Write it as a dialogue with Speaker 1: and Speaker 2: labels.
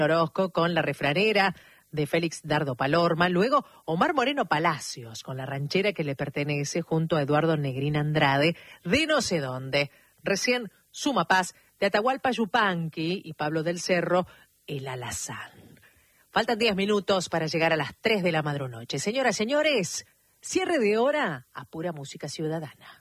Speaker 1: Orozco con La Refranera de Félix Dardo Palorma, luego Omar Moreno Palacios con La Ranchera que le pertenece junto a Eduardo Negrín Andrade de No sé dónde. Recién Suma Paz de Atahualpa Yupanqui y Pablo del Cerro, El Alazán. Faltan 10 minutos para llegar a las 3 de la madrunoche. Señoras, señores, cierre de hora a pura música ciudadana.